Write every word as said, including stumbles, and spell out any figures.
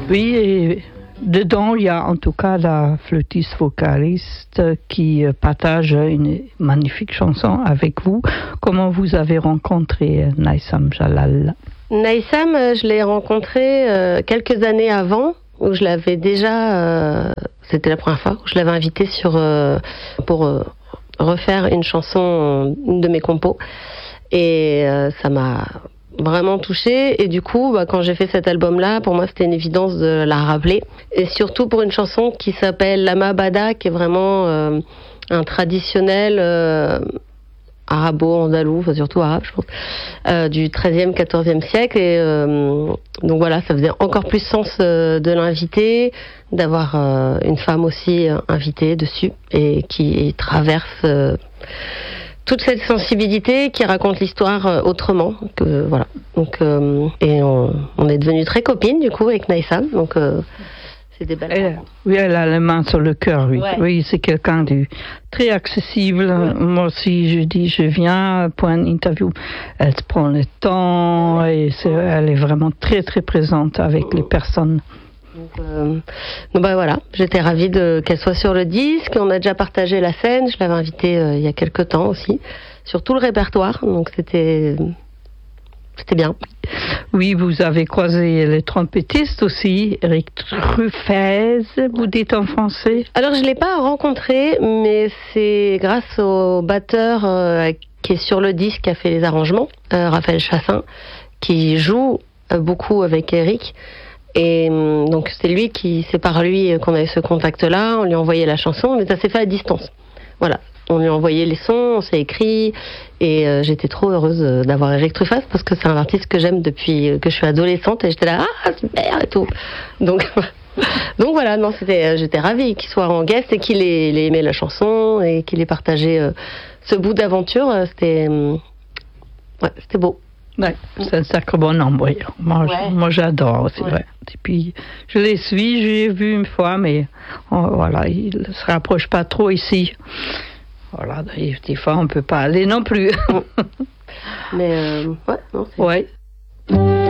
Oui, et dedans, il y a en tout cas la flûtiste vocaliste qui partage une magnifique chanson avec vous. Comment vous avez rencontré Naïsam Jalal? Naïsam, je l'ai rencontré euh, quelques années avant, où je l'avais déjà... Euh, c'était la première fois où je l'avais invité sur, euh, pour euh, refaire une chanson, une de mes compos. Et euh, ça m'a vraiment touchée. Et du coup, bah, quand j'ai fait cet album-là, pour moi, c'était une évidence de la rappeler. Et surtout pour une chanson qui s'appelle Lama Bada, qui est vraiment euh, un traditionnel euh, arabo-andalou, enfin surtout arabe, je pense, euh, du treizième, quatorzième siècle. Et euh, donc voilà, ça faisait encore plus sens euh, de l'inviter, d'avoir euh, une femme aussi euh, invitée dessus et qui traverse... Euh, toute cette sensibilité qui raconte l'histoire euh, autrement, que voilà. Donc euh, et on, on est devenus très copines du coup avec Naïsam, donc euh, c'est des belles. Elle, oui, elle a les mains sur le cœur, oui. Ouais. Oui, c'est quelqu'un de très accessible. Ouais. Moi aussi, je dis, je viens pour une interview. Elle prend le temps et c'est, elle est vraiment très très présente avec les personnes. Donc, euh, donc bah voilà, j'étais ravie de, qu'elle soit sur le disque. On a déjà partagé la scène. Je l'avais invitée euh, il y a quelques temps aussi sur tout le répertoire. Donc c'était c'était bien. Oui, vous avez croisé les trompettistes aussi, Eric Truffez, vous dites en français. Alors je l'ai pas rencontré, mais c'est grâce au batteur euh, qui est sur le disque qui a fait les arrangements, euh, Raphaël Chassin, qui joue euh, beaucoup avec Eric. Et donc c'est lui qui, c'est par lui qu'on a eu ce contact-là, on lui a envoyé la chanson, mais ça s'est fait à distance. Voilà, on lui a envoyé les sons, on s'est écrit, et euh, j'étais trop heureuse d'avoir Eric Truffaz parce que c'est un artiste que j'aime depuis que je suis adolescente, et j'étais là, ah super et tout. Donc, donc voilà, non, c'était, j'étais ravie qu'il soit en guest et qu'il ait, ait aimé la chanson et qu'il ait partagé euh, ce bout d'aventure. C'était, euh, ouais, c'était beau. Ouais, c'est un sacré bon homme, oui. Moi, ouais. moi j'adore, c'est ouais. vrai. Et puis, je les suis, j'ai vu une fois, mais oh, voilà, ils ne se rapprochent pas trop ici. Voilà, des fois, on ne peut pas aller non plus. Mais, euh, ouais, non, c'est... Ouais,